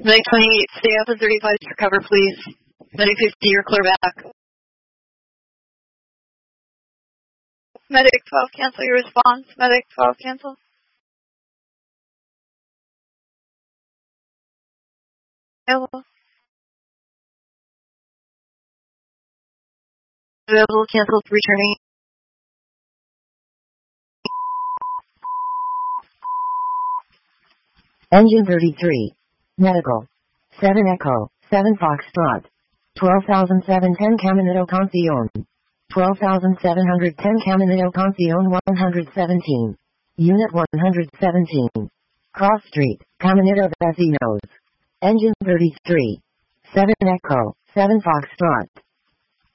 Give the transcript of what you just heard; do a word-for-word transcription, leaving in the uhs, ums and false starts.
Medic twenty-eight, stay up and thirty-five for cover, please. Medic fifty, you're clear back. Medic twelve, cancel your response. Medic twelve, cancel. Hello. Available, cancel, returning. Engine thirty-three. Medical. seven Echo, seven Foxtrot. twelve thousand seven hundred ten Caminito Concion. twelve thousand seven hundred ten Caminito Concion one hundred seventeen. Unit one hundred seventeen. Cross Street, Caminito Vecinos. Engine thirty-three. seven Echo, seven Foxtrot.